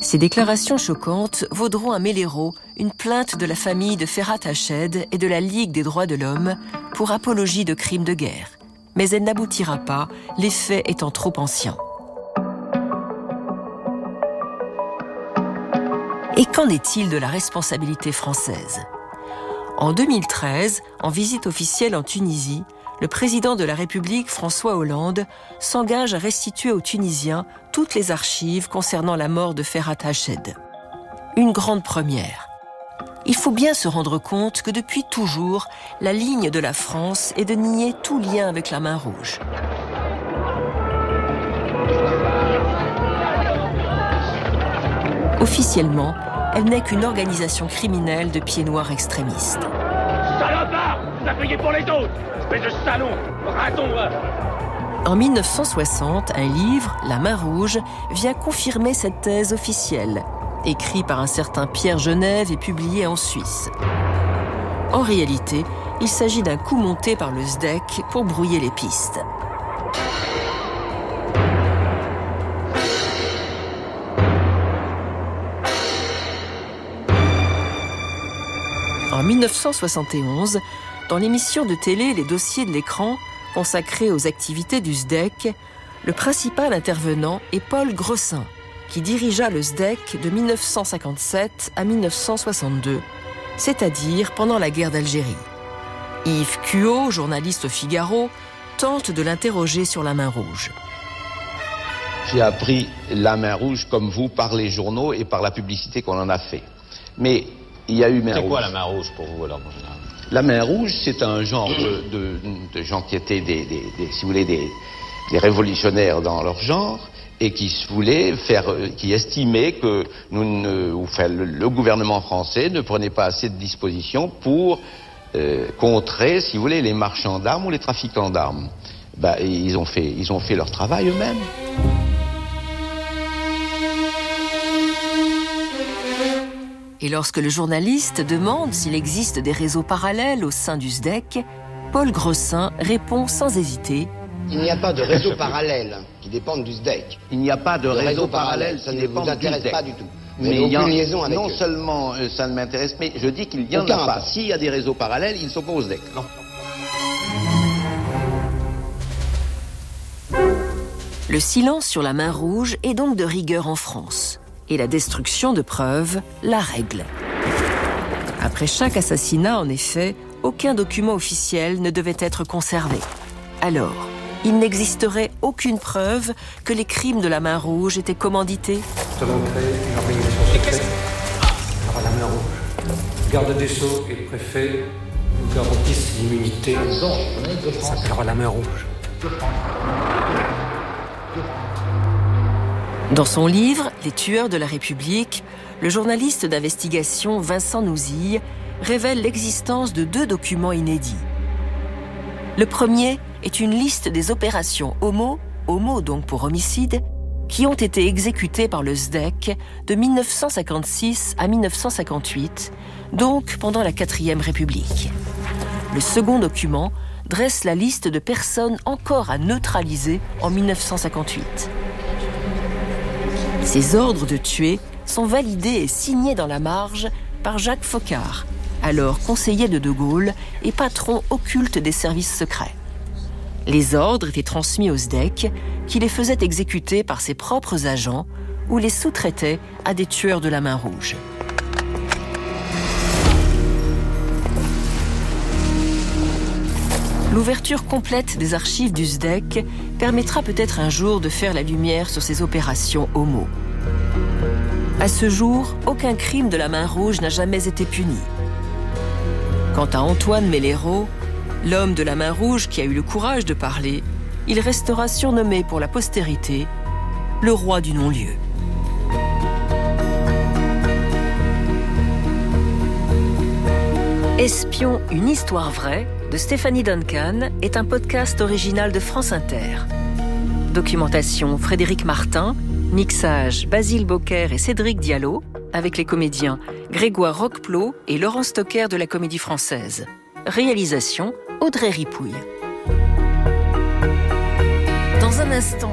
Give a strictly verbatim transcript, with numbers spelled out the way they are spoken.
Ces déclarations choquantes vaudront à Melero une plainte de la famille de Ferhat Hached et de la Ligue des droits de l'homme pour apologie de crimes de guerre. Mais elle n'aboutira pas, les faits étant trop anciens. Et qu'en est-il de la responsabilité française ? En deux mille treize, en visite officielle en Tunisie, le président de la République, François Hollande, s'engage à restituer aux Tunisiens toutes les archives concernant la mort de Ferhat Hached. Une grande première. Il faut bien se rendre compte que depuis toujours, la ligne de la France est de nier tout lien avec la main rouge. Officiellement, elle n'est qu'une organisation criminelle de pieds noirs extrémistes. Salopard! Vous avez payé pour les autres! Espèce de salon! Raton! En dix-neuf cent soixante, un livre, La Main Rouge, vient confirmer cette thèse officielle, écrit par un certain Pierre Genève et publié en Suisse. En réalité, il s'agit d'un coup monté par le S D E C pour brouiller les pistes. En dix-neuf cent soixante et onze, dans l'émission de télé Les dossiers de l'écran, consacrée aux activités du S D E C, le principal intervenant est Paul Grossin, qui dirigea le S D E C de dix-neuf cent cinquante-sept à dix-neuf cent soixante-deux, c'est-à-dire pendant la guerre d'Algérie. Yves Cuot, journaliste au Figaro, tente de l'interroger sur la main rouge. J'ai appris la main rouge comme vous par les journaux et par la publicité qu'on en a fait. Mais il y a eu main rouge. C'est quoi la main rouge pour vous alors en général ? La main rouge, c'est un genre de, de, de gens qui étaient des, des, des si vous voulez, des, des révolutionnaires dans leur genre et qui voulaient faire, qui estimaient que nous ne, enfin, le, le gouvernement français ne prenait pas assez de dispositions pour euh, contrer, si vous voulez, les marchands d'armes ou les trafiquants d'armes. Ben, ils ont fait, ils ont fait leur travail eux-mêmes. Et lorsque le journaliste demande s'il existe des réseaux parallèles au sein du S D E C, Paul Grossin répond sans hésiter « Il n'y a pas de réseau parallèle qui dépendent du S D E C. Il n'y a pas de Le réseau, réseau parallèle, parallèle, ça ne dépend vous intéresse du S D E C. pas du tout. Mais Mais il y a aucune liaison avec non eux. seulement euh, ça ne m'intéresse, mais je dis qu'il n'y en Aucun a pas. rapport. S'il y a des réseaux parallèles, ils ne sont pas au S D E C. Non. Le silence sur la main rouge est donc de rigueur en France. Et la destruction de preuves, la règle. Après chaque assassinat, en effet, aucun document officiel ne devait être conservé. Alors, il n'existerait aucune preuve que les crimes de la main rouge étaient commandités. Nous avons créé une organisation secrète par la main rouge. Garde des Sceaux et le préfet nous garantissent l'immunité. Ça s'appellera la main rouge. Dans son livre « Les tueurs de la République », le journaliste d'investigation Vincent Nouzille révèle l'existence de deux documents inédits. Le premier est une liste des opérations homo, homo donc pour homicide, qui ont été exécutées par le S D E C de dix-neuf cent cinquante-six à dix-neuf cent cinquante-huit, donc pendant la quatrième République. Le second document dresse la liste de personnes encore à neutraliser en dix-neuf cent cinquante-huit. Ces ordres de tuer sont validés et signés dans la marge par Jacques Foccart, alors conseiller de De Gaulle et patron occulte des services secrets. Les ordres étaient transmis au S D E C, qui les faisait exécuter par ses propres agents ou les sous-traitait à des tueurs de la main rouge. L'ouverture complète des archives du S D E C permettra peut-être un jour de faire la lumière sur ces opérations homo. À ce jour, aucun crime de la main rouge n'a jamais été puni. Quant à Antoine Melero, l'homme de la main rouge qui a eu le courage de parler, il restera surnommé pour la postérité le roi du non-lieu. Espion, une histoire vraie de Stéphanie Duncan est un podcast original de France Inter. Documentation Frédéric Martin, mixage Basile Bocquer et Cédric Diallo, avec les comédiens Grégoire Roqueplot et Laurent Stocker de la Comédie Française. Réalisation Audrey Ripouille. Dans un instant,